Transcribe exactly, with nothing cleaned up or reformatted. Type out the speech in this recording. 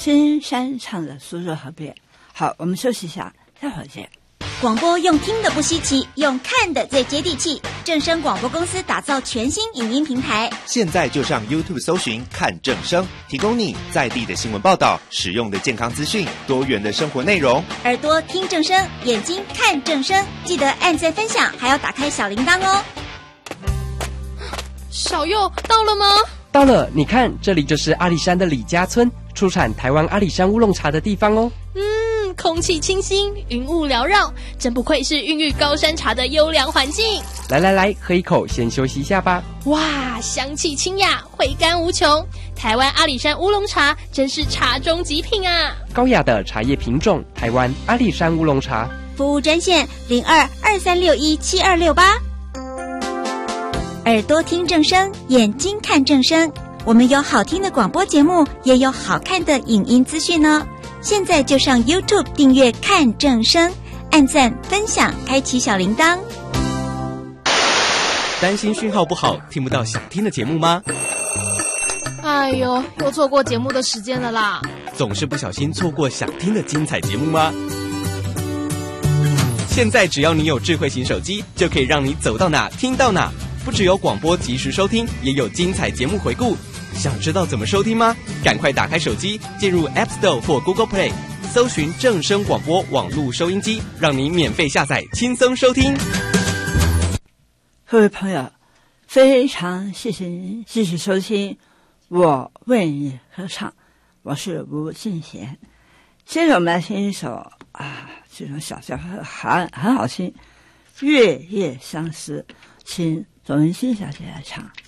青山唱的苏州河边。好，我们休息一下，待会儿见。 广播用听的不稀奇，用看的最接地气。正声广播公司打造全新影音平台， 现在就上 YouTube 搜寻看正声，提供你在地的新闻报道、实用的健康资讯、多元的生活内容。 耳朵听正声，眼睛看正声，记得按赞分享，还要打开小铃铛哦。 小佑到了吗？ 到了，你看，这里就是阿里山的李家村，出产台湾阿里山乌龙茶的地方哦。 嗯，空气清新，云雾缭绕，真不愧是孕育高山茶的优良环境。 来来来，喝一口，先休息一下吧。 哇，香气清雅，回甘无穷。台湾阿里山乌龙茶真是茶中极品啊！ 高雅的茶叶品种，台湾阿里山乌龙茶。 服务专线零二二三六一七二六八。耳朵听正声，眼睛看正声。我们有好听的广播节目，也有好看的影音资讯哦。现在就上 YouTube 订阅看正声，按赞分享，开启小铃铛。 担心讯号不好，听不到想听的节目吗？ 哎呦，又错过节目的时间了啦！ 总是不小心错过想听的精彩节目吗？现在只要你有智慧型手机，就可以让你走到哪听到哪。不只有广播及时收听，也有精彩节目回顾。想知道怎么收听吗？赶快打开手机，进入 App Store 或 Google Play， 搜寻正声广播网络收音机，让你免费下载，轻松收听。 各位朋友，非常谢谢您继续收听我为你合唱，我是吴敬贤。接着我们来听一首啊，这种小调很很好听，《月夜相思》，请左文心小姐来唱。